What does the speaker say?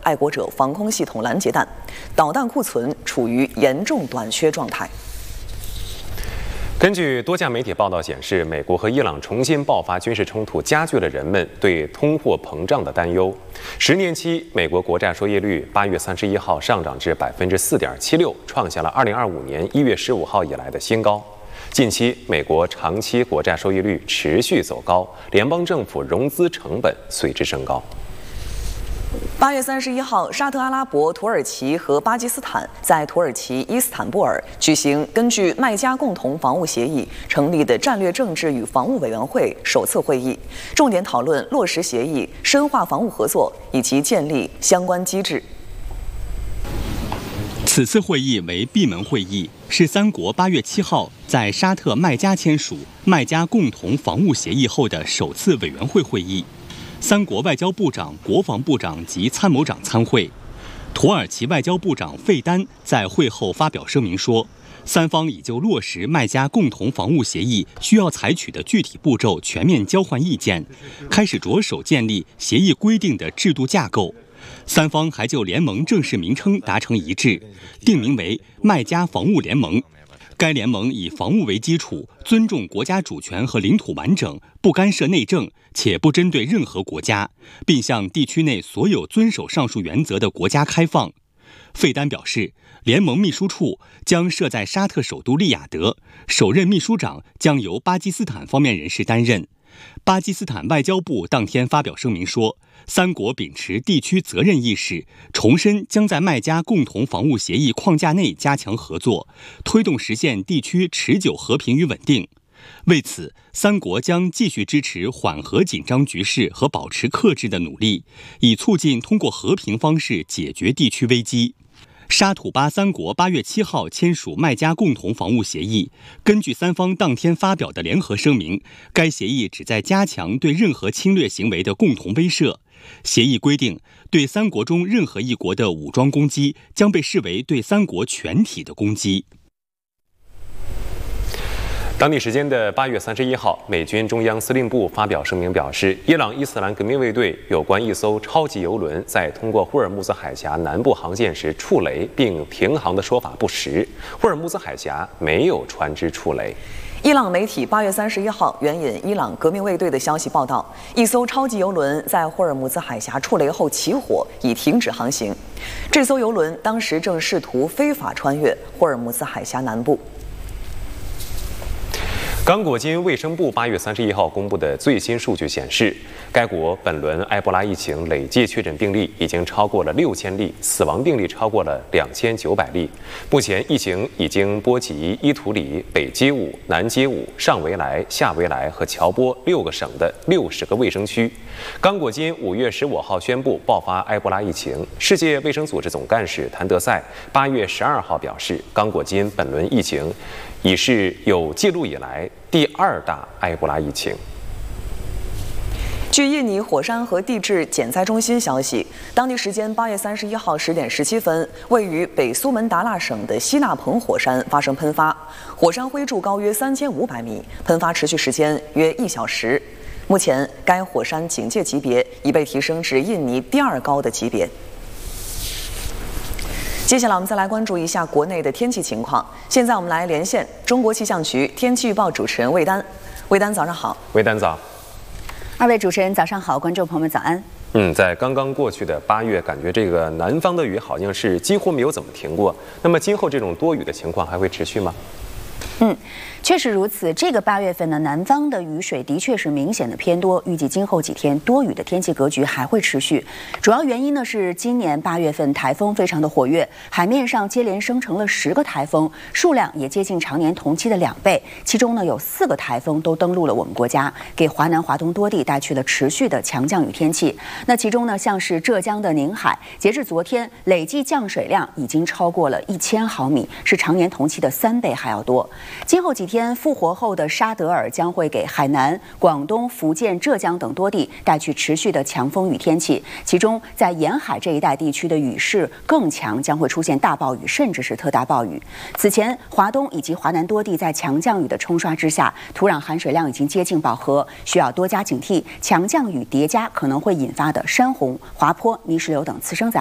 爱国者防空系统拦截弹，导弹库存处于严重短缺状态。 根据多家媒体报道显示，美国和伊朗重新爆发军事冲突，加剧了人们对通货膨胀的担忧。10年期美国国债收益率8月31号上涨至4.76%，创下了2025年1月15号以来的新高。近期，美国长期国债收益率持续走高，联邦政府融资成本随之升高。 8月31号，沙特阿拉伯、土耳其和巴基斯坦在土耳其伊斯坦布尔举行根据麦加共同防务协议成立的战略政治与防务委员会首次会议，重点讨论落实协议、深化防务合作以及建立相关机制。 此次会议为闭门会议，是三国8月7号在沙特麦加签署麦加共同防务协议后的首次委员会会议。 三国外交部长、国防部长及参谋长参会。土耳其外交部长费丹在会后发表声明说，三方已就落实麦加共同防务协议需要采取的具体步骤全面交换意见，开始着手建立协议规定的制度架构。三方还就联盟正式名称达成一致，定名为麦加防务联盟。 该联盟以防务为基础，尊重国家主权和领土完整，不干涉内政，且不针对任何国家，并向地区内所有遵守上述原则的国家开放。费丹表示，联盟秘书处将设在沙特首都利雅得，首任秘书长将由巴基斯坦方面人士担任。巴基斯坦外交部当天发表声明说，三国秉持地区责任意识，重申将在麦加共同防务协议框架内加强合作，推动实现地区持久和平与稳定。为此，三国将继续支持缓和紧张局势和保持克制的努力，以促进通过和平方式解决地区危机。 沙土巴三国8月7号签署麦加共同防务协议。根据三方当天发表的联合声明，该协议旨在加强对任何侵略行为的共同威慑。协议规定，对三国中任何一国的武装攻击将被视为对三国全体的攻击。 当地时间的8月31号，美军中央司令部发表声明表示，伊朗伊斯兰革命卫队有关一艘超级油轮在通过霍尔木兹海峡南部航线时触雷并停航的说法不实，霍尔木兹海峡没有船只触雷。 伊朗媒体8月31号援引伊朗革命卫队的消息报道，一艘超级油轮在霍尔木兹海峡触雷后起火，已停止航行。这艘油轮当时正试图非法穿越霍尔木兹海峡南部。 刚果金卫生部8月31号公布的最新数据显示，该国本轮埃博拉疫情累计确诊病例已经超过了6000例，死亡病例超过了2900例。目前，疫情已经波及伊图里、北街舞、南街舞、上维莱、下维莱和乔波6个省的60个卫生区。刚果金5月15号宣布爆发埃博拉疫情。世界卫生组织总干事谭德赛8月12号表示，刚果金本轮疫情 已是有记录以来第2大埃博拉疫情。 据印尼火山和地质减灾中心消息，当地时间8月31号10点17分，位于北苏门答腊省的西纳蓬火山发生喷发，火山灰柱高约3500米，喷发持续时间约1小时。目前，该火山警戒级别已被提升至印尼第2高的级别。 接下来我们再来关注一下国内的天气情况。现在我们来连线中国气象局天气预报主持人魏丹。魏丹，早上好。 魏丹早。 二位主持人早上好，观众朋友们早安。 在刚刚过去的8月，感觉这个南方的雨好像是几乎没有怎么停过。那么今后这种多雨的情况还会持续吗？ 确实如此。这个8月份呢，南方的雨水的确是明显的偏多，预计今后几天多雨的天气格局还会持续。主要原因呢是今年8月份台风非常的活跃，海面上接连生成了10个台风，数量也接近常年同期的2倍。其中呢有4个台风都登陆了我们国家，给华南、华东多地带去了持续的强降雨天气。那其中呢，像是浙江的宁海，截至昨天累计降水量已经超过了1000毫米，是常年同期的3倍还要多。今后几天复活后的沙德尔将会给海南、广东、福建、浙江等多地带去持续的强风雨天气，其中在沿海这一带地区的雨势更强，将会出现大暴雨甚至是特大暴雨。此前，华东以及华南多地在强降雨的冲刷之下，土壤含水量已经接近饱和，需要多加警惕强降雨叠加可能会引发的山洪、滑坡、泥石流等次生灾